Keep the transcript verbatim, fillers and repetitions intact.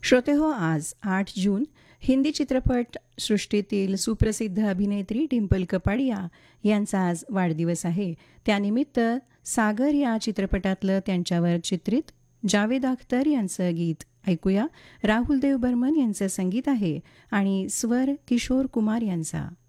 श्रोते हो, आज आठ जून हिंदी चित्रपट सृष्टीतील सुप्रसिद्ध अभिनेत्री डिंपल कपाडिया यांचा आज वाढदिवस आहे. त्यानिमित्त सागर या चित्रपटातलं त्यांच्यावर चित्रित जावेद अख्तर यांचं गीत ऐकूया. राहुल देव बर्मन यांचं संगीत आहे आणि स्वर किशोर कुमार यांचा.